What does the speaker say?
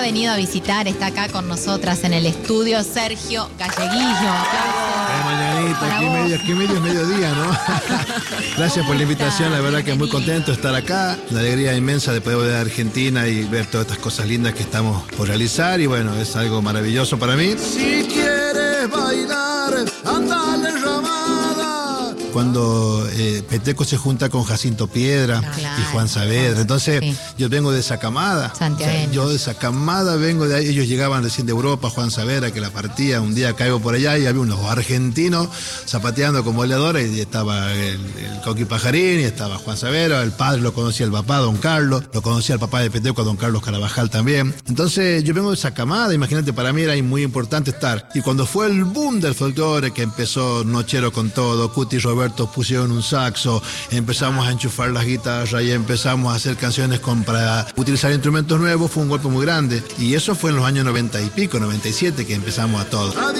ha venido a visitar, está acá con nosotras en el estudio, Sergio Galleguillo. Aplausos. Mañanita, aquí medio es mediodía, ¿no? Gracias por la invitación, la verdad que muy contento de estar acá. Una alegría inmensa de poder volver a Argentina y ver todas estas cosas lindas que estamos por realizar. Y bueno, es algo maravilloso para mí. Si quieres bailar, andale ramada. Cuando Peteco se junta con Jacinto Piedra y Juan Saavedra, entonces yo vengo de esa camada. Yo de esa camada vengo de ahí. Ellos llegaban recién de Europa, Juan Saavedra, que la partía. Un día caigo por allá y había unos argentinos zapateando con boleadores y estaba el Coqui Pajarín y estaba Juan Saavedra. El padre lo conocía el papá, don Carlos, lo conocía el papá de Peteco, don Carlos Carabajal también. Entonces yo vengo de esa camada, imagínate, para mí era muy importante estar. Y cuando fue el boom del folclore, que empezó Nochero con todo, Cuti y Roberto pusieron un saxo, empezamos a enchufar las guitarras y empezamos a hacer canciones para utilizar instrumentos nuevos, fue un golpe muy grande. Y eso fue en los años 90 y pico, 97, que empezamos a todo.